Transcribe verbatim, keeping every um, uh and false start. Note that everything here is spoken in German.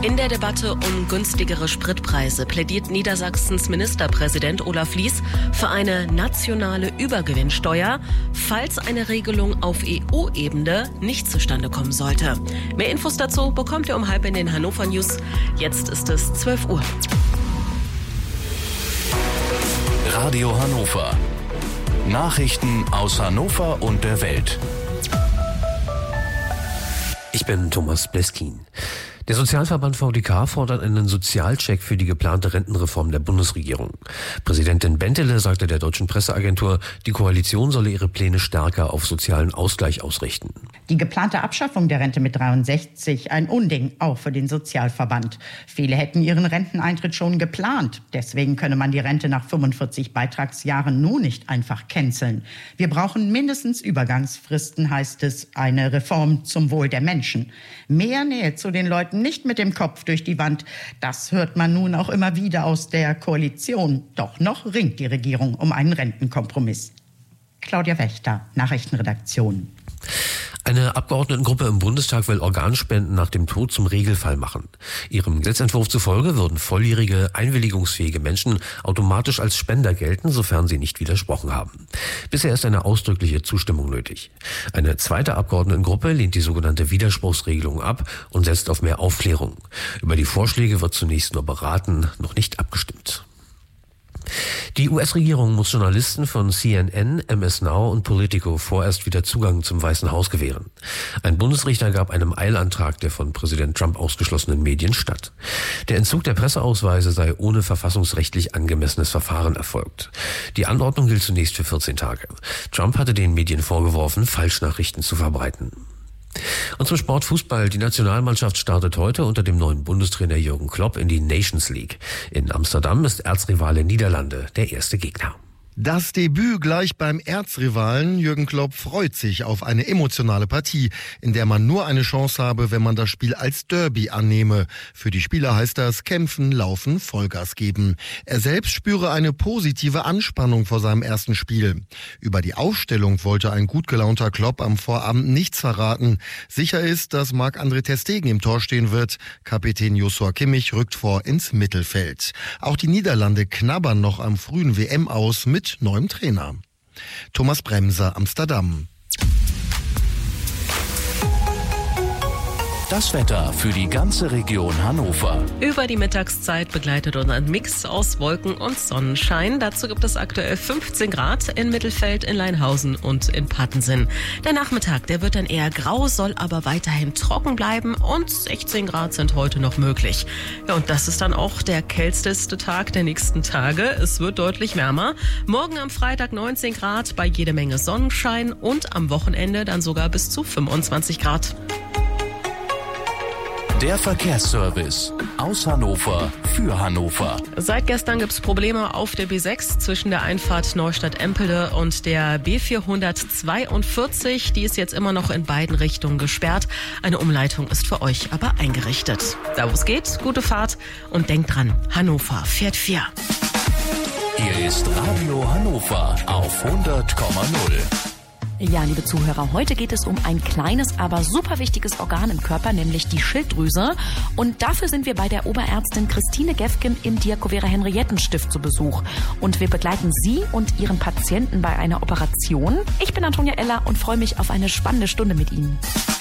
In der Debatte um günstigere Spritpreise plädiert Niedersachsens Ministerpräsident Olaf Lies für eine nationale Übergewinnsteuer, falls eine Regelung auf E U-Ebene nicht zustande kommen sollte. Mehr Infos dazu bekommt ihr um halb in den Hannover News. Jetzt ist es zwölf Uhr. Radio Hannover. Nachrichten aus Hannover und der Welt. Ich bin Thomas Bleskin. Der Sozialverband V D K fordert einen Sozialcheck für die geplante Rentenreform der Bundesregierung. Präsidentin Bentele sagte der deutschen Presseagentur, die Koalition solle ihre Pläne stärker auf sozialen Ausgleich ausrichten. Die geplante Abschaffung der Rente mit dreiundsechzig, ein Unding, auch für den Sozialverband. Viele hätten ihren Renteneintritt schon geplant. Deswegen könne man die Rente nach fünfundvierzig Beitragsjahren nun nicht einfach canceln. Wir brauchen mindestens Übergangsfristen, heißt es, eine Reform zum Wohl der Menschen. Mehr Nähe zu den Leuten, nicht mit dem Kopf durch die Wand. Das hört man nun auch immer wieder aus der Koalition. Doch noch ringt die Regierung um einen Rentenkompromiss. Claudia Wächter, Nachrichtenredaktion. Eine Abgeordnetengruppe im Bundestag will Organspenden nach dem Tod zum Regelfall machen. Ihrem Gesetzentwurf zufolge würden volljährige, einwilligungsfähige Menschen automatisch als Spender gelten, sofern sie nicht widersprochen haben. Bisher ist eine ausdrückliche Zustimmung nötig. Eine zweite Abgeordnetengruppe lehnt die sogenannte Widerspruchsregelung ab und setzt auf mehr Aufklärung. Über die Vorschläge wird zunächst nur beraten, noch nicht abgestimmt. Die U S-Regierung muss Journalisten von C N N, M S Now und Politico vorerst wieder Zugang zum Weißen Haus gewähren. Ein Bundesrichter gab einem Eilantrag der von Präsident Trump ausgeschlossenen Medien statt. Der Entzug der Presseausweise sei ohne verfassungsrechtlich angemessenes Verfahren erfolgt. Die Anordnung gilt zunächst für vierzehn Tage. Trump hatte den Medien vorgeworfen, Falschnachrichten zu verbreiten. Und zum Sport Fußball. Die Nationalmannschaft startet heute unter dem neuen Bundestrainer Jürgen Klopp in die Nations League. In Amsterdam ist Erzrivale Niederlande der erste Gegner. Das Debüt gleich beim Erzrivalen. Jürgen Klopp freut sich auf eine emotionale Partie, in der man nur eine Chance habe, wenn man das Spiel als Derby annehme. Für die Spieler heißt das kämpfen, laufen, Vollgas geben. Er selbst spüre eine positive Anspannung vor seinem ersten Spiel. Über die Aufstellung wollte ein gut gelaunter Klopp am Vorabend nichts verraten. Sicher ist, dass Marc-André ter Stegen im Tor stehen wird. Kapitän Joshua Kimmich rückt vor ins Mittelfeld. Auch die Niederlande knabbern noch am frühen W M aus mit neuem Trainer. Thomas Bremser, Amsterdam. Das Wetter für die ganze Region Hannover. Über die Mittagszeit begleitet uns ein Mix aus Wolken und Sonnenschein. Dazu gibt es aktuell fünfzehn Grad in Mittelfeld, in Leinhausen und in Pattensinn. Der Nachmittag, der wird dann eher grau, soll aber weiterhin trocken bleiben und sechzehn Grad sind heute noch möglich. Ja, und das ist dann auch der kälteste Tag der nächsten Tage. Es wird deutlich wärmer. Morgen am Freitag neunzehn Grad bei jede Menge Sonnenschein und am Wochenende dann sogar bis zu fünfundzwanzig Grad. Der Verkehrsservice aus Hannover für Hannover. Seit gestern gibt es Probleme auf der B sechs zwischen der Einfahrt Neustadt-Empelde und der B vierhundertzweiundvierzig. Die ist jetzt immer noch in beiden Richtungen gesperrt. Eine Umleitung ist für euch aber eingerichtet. Da wo es geht, gute Fahrt und denkt dran, Hannover fährt vier. Hier ist Radio Hannover auf hundert Komma null. Ja, liebe Zuhörer, heute geht es um ein kleines, aber super wichtiges Organ im Körper, nämlich die Schilddrüse. Und dafür sind wir bei der Oberärztin Christine Gefgen im Diakovera-Henrietten-Stift zu Besuch. Und wir begleiten Sie und Ihren Patienten bei einer Operation. Ich bin Antonia Eller und freue mich auf eine spannende Stunde mit Ihnen.